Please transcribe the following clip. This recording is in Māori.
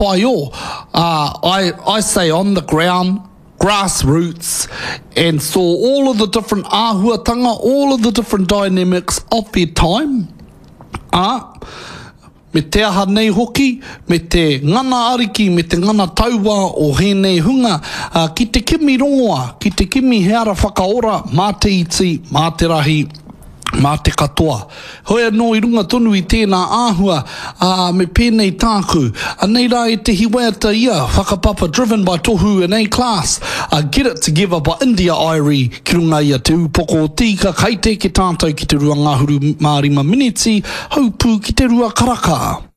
pai o. I say on the ground, grassroots, and saw all of the different āhuatanga, all of the different dynamics of their time. Me te aha nei hoki, me te ngana ariki, me te ngana taua o hēnei hunga, ki te kimi rongoa, ki te kimi heara whakaora, mā te iti, mā te rahi, mā te katoa. Hoi anō I runga tonu I tēnā āhua, me pēnei tāku. Nei rā e te hiwaiata ia, whakapapa driven by tohu in A class. Get it together by India Irie, ki runga ia te upoko o tika, kaite ki tātou ki te rua ngāhuru Mārima Miniti, haupū ki te rua karaka.